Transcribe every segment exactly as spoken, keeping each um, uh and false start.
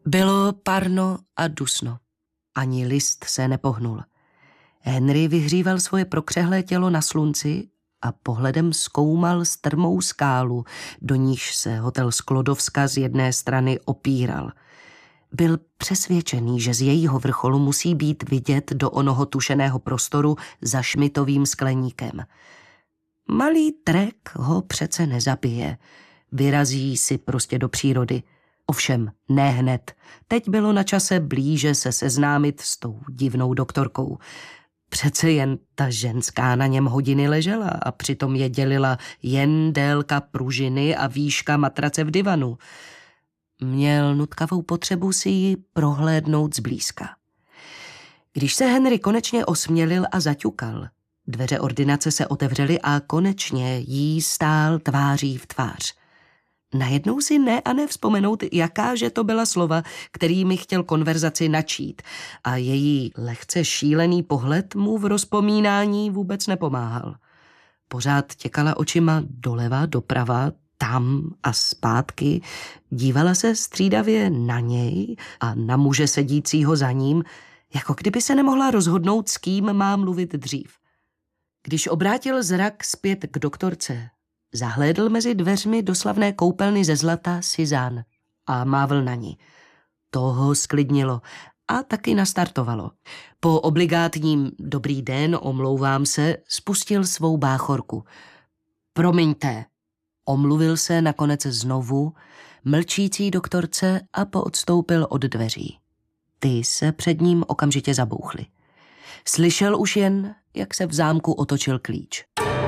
Bylo parno a dusno. Ani list se nepohnul. Henry vyhříval svoje prokřehlé tělo na slunci a pohledem zkoumal strmou skálu, do níž se hotel Sklodovska z jedné strany opíral. Byl přesvědčený, že z jejího vrcholu musí být vidět do onoho tušeného prostoru za Šmitovým skleníkem. Malý trek ho přece nezabije. Vyrazí si prostě do přírody. Ovšem ne hned. Teď bylo na čase blíže se seznámit s tou divnou doktorkou. Přece jen ta ženská na něm hodiny ležela a přitom je dělila jen délka pružiny a výška matrace v divanu. Měl nutkavou potřebu si ji prohlédnout zblízka. Když se Henry konečně osmělil a zaťukal, dveře ordinace se otevřely a konečně jí stál tváří v tvář. Najednou si ne a ne vzpomenout, jakáže to byla slova, kterými chtěl konverzaci načít, a její lehce šílený pohled mu v rozpomínání vůbec nepomáhal. Pořád těkala očima doleva, doprava, tam a zpátky, dívala se střídavě na něj a na muže sedícího za ním, jako kdyby se nemohla rozhodnout, s kým má mluvit dřív. Když obrátil zrak zpět k doktorce, zahlédl mezi dveřmi do slavné koupelny ze zlata Suzanne a mávl na ní. To ho sklidnilo a taky nastartovalo. Po obligátním dobrý den, omlouvám se, spustil svou báchorku. Promiňte, omluvil se nakonec znovu mlčící doktorce a poodstoupil od dveří. Ty se před ním okamžitě zabouchly. Slyšel už jen, jak se v zámku otočil klíč.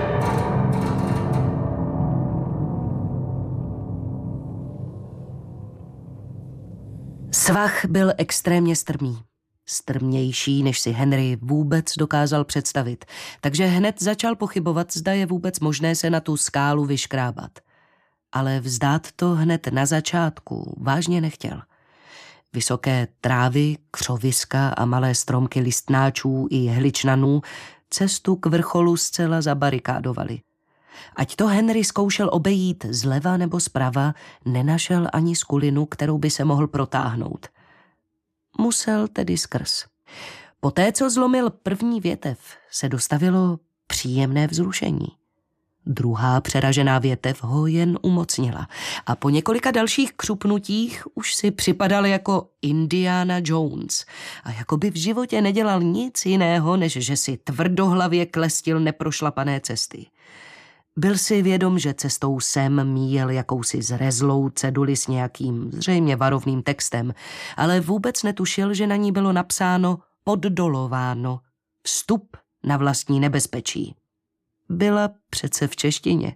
Svah byl extrémně strmý. Strmější, než si Henry vůbec dokázal představit, takže hned začal pochybovat, zda je vůbec možné se na tu skálu vyškrábat. Ale vzdát to hned na začátku vážně nechtěl. Vysoké trávy, křoviska a malé stromky listnáčů i jehličnanů cestu k vrcholu zcela zabarikádovaly. Ať to Henry zkoušel obejít zleva nebo zprava, nenašel ani skulinu, kterou by se mohl protáhnout. Musel tedy skrz. Poté, co zlomil první větev, se dostavilo příjemné vzrušení. Druhá přeražená větev ho jen umocnila a po několika dalších křupnutích už si připadal jako Indiana Jones a jako by v životě nedělal nic jiného, než že si tvrdohlavě klestil neprošlapané cesty. Byl si vědom, že cestou sem míjel jakousi zrezlou ceduli s nějakým zřejmě varovným textem, ale vůbec netušil, že na ní bylo napsáno poddolováno, vstup na vlastní nebezpečí. Byla přece v češtině.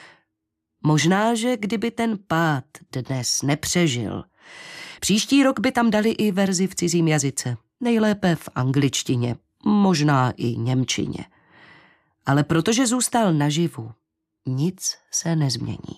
Možná, že kdyby ten pád dnes nepřežil, příští rok by tam dali i verzi v cizím jazyce, nejlépe v angličtině, možná i němčině. Ale protože zůstal naživu, nic se nezmění.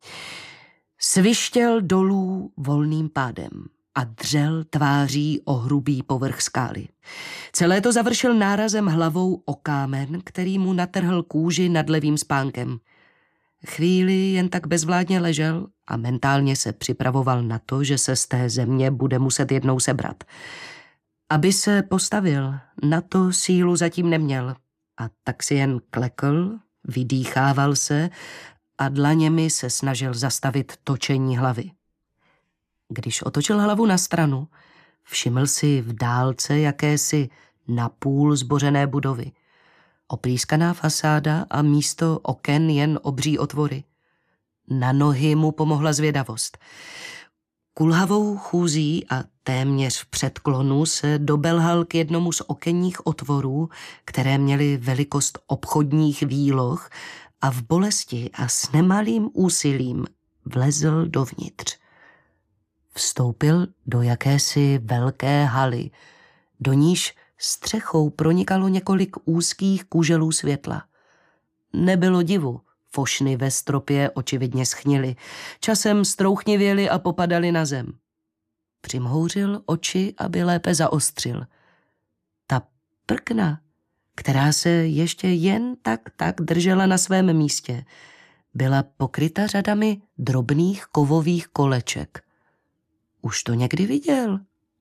Svištěl dolů volným pádem a dřel tváří o hrubý povrch skály. Celé to završil nárazem hlavou o kámen, který mu natrhl kůži nad levým spánkem. Chvíli jen tak bezvládně ležel a mentálně se připravoval na to, že se z té země bude muset jednou sebrat. Aby se postavil, na to sílu zatím neměl a tak si jen klekl, vydýchával se a dlaněmi se snažil zastavit točení hlavy. Když otočil hlavu na stranu, všiml si v dálce jakési napůl zbořené budovy. Oprýskaná fasáda a místo oken jen obří otvory. Na nohy mu pomohla zvědavost. Kulhavou chůzí a téměř v předklonu se dobelhal k jednomu z okenních otvorů, které měly velikost obchodních výloh, a v bolesti a s nemalým úsilím vlezl dovnitř. Vstoupil do jakési velké haly, do níž střechou pronikalo několik úzkých kuželů světla. Nebylo divu, fošny ve stropě očividně schnily, časem strouchnivěly a popadaly na zem. Přimhouřil oči, aby lépe zaostřil. Ta prkna, která se ještě jen tak tak držela na svém místě, byla pokryta řadami drobných kovových koleček. už to někdy viděl.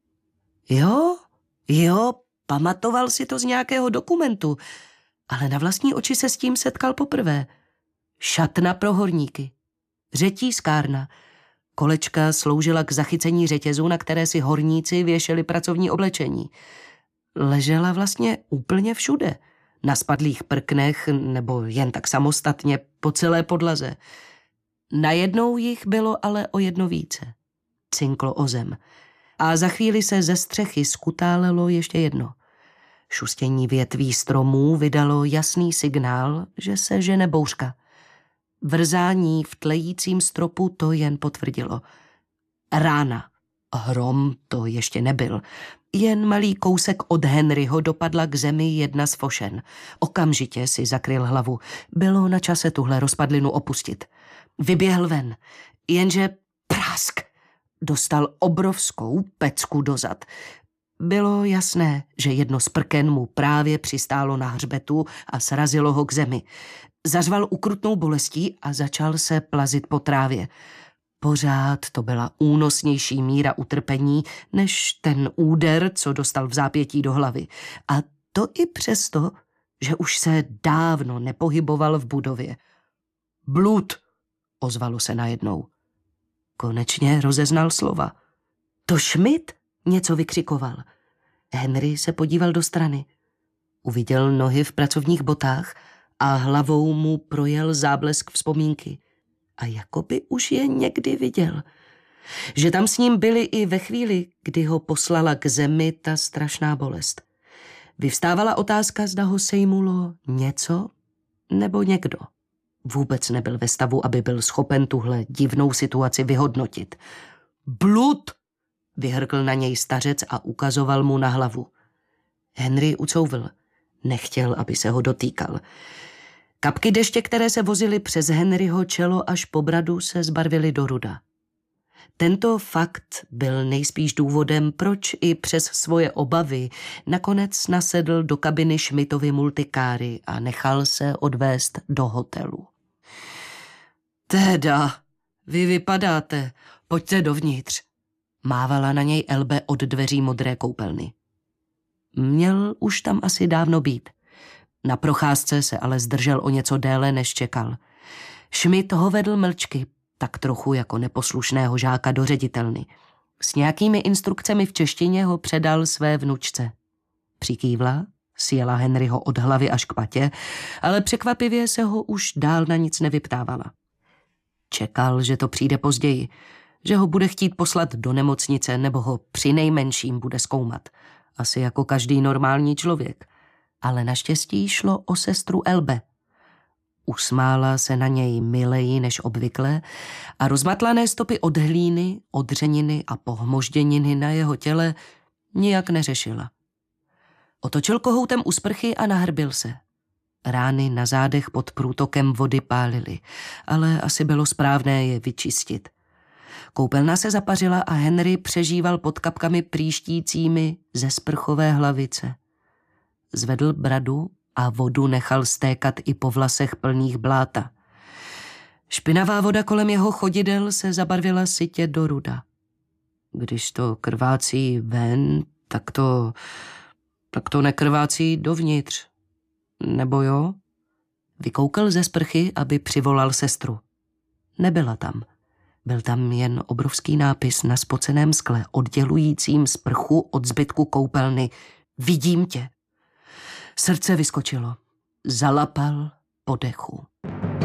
Jo, jo, pamatoval si to z nějakého dokumentu, ale na vlastní oči se s tím setkal poprvé. Šatna pro horníky, řetízkárna. Kolečka sloužila k zachycení řetězu, na které si horníci věšeli pracovní oblečení. Ležela vlastně úplně všude. Na spadlých prknech nebo jen tak samostatně po celé podlaze. Najednou jich bylo ale o jedno více. Cinklo o zem. A za chvíli se ze střechy skutálelo ještě jedno. Šustění větví stromů vydalo jasný signál, že se žene bouřka. Vrzání v tlejícím stropu to jen potvrdilo. Rána. Hrom to ještě nebyl. Jen malý kousek od Henryho dopadla k zemi jedna z fošen. Okamžitě si zakryl hlavu. Bylo na čase tuhle rozpadlinu opustit. Vyběhl ven, jenže prask. Dostal obrovskou pecku dozad. Bylo jasné, že jedno z prken mu právě přistálo na hřbetu a srazilo ho k zemi. Zařval ukrutnou bolestí a začal se plazit po trávě. Pořád to byla únosnější míra utrpení, než ten úder, co dostal v zápětí do hlavy. A to i přesto, že už se dávno nepohyboval v budově. Blud, ozvalo se najednou. Konečně rozeznal slova. To Schmidt něco vykřikoval. Henry se podíval do strany. Uviděl nohy v pracovních botách a hlavou mu projel záblesk vzpomínky. A jakoby už je někdy viděl. Že tam s ním byli i ve chvíli, kdy ho poslala k zemi ta strašná bolest. Vyvstávala otázka, zda ho sejmulo něco nebo někdo. Vůbec nebyl ve stavu, aby byl schopen tuhle divnou situaci vyhodnotit. Blud! Vyhrkl na něj stařec a ukazoval mu na hlavu. Henry ucouvl. Nechtěl, aby se ho dotýkal. Kapky deště, které se vozily přes Henryho čelo až po bradu, se zbarvily do ruda. Tento fakt byl nejspíš důvodem, proč i přes svoje obavy nakonec nasedl do kabiny Schmidtovy multikáry a nechal se odvést do hotelu. Teda, vy vypadáte, pojďte dovnitř, mávala na něj Elbe od dveří modré koupelny. Měl už tam asi dávno být. Na procházce se ale zdržel o něco déle, než čekal. Schmidt ho vedl mlčky, tak trochu jako neposlušného žáka do ředitelny. S nějakými instrukcemi v češtině ho předal své vnučce. Přikývla, sjela Henryho od hlavy až k patě, ale překvapivě se ho už dál na nic nevyptávala. Čekal, že to přijde později, že ho bude chtít poslat do nemocnice nebo ho přinejmenším bude zkoumat. Asi jako každý normální člověk. Ale naštěstí šlo o sestru Elbe. Usmála se na něj mileji než obvykle a rozmatlané stopy od hlíny, od dřeniny a pohmožděniny na jeho těle nijak neřešila. Otočil kohoutem u sprchy a nahrbil se. Rány na zádech pod průtokem vody pálily, ale asi bylo správné je vyčistit. Koupelna se zapařila a Henry přežíval pod kapkami prýštícími ze sprchové hlavice. Zvedl bradu a vodu nechal stékat i po vlasech plných bláta. Špinavá voda kolem jeho chodidel se zabarvila sytě do ruda. Když to krvácí ven, tak to, tak to nekrvácí dovnitř. Nebo jo? Vykoukal ze sprchy, aby přivolal sestru. Nebyla tam. Byl tam jen obrovský nápis na spoceném skle, oddělujícím sprchu od zbytku koupelny. Vidím tě. Srdce vyskočilo. Zalapal po dechu.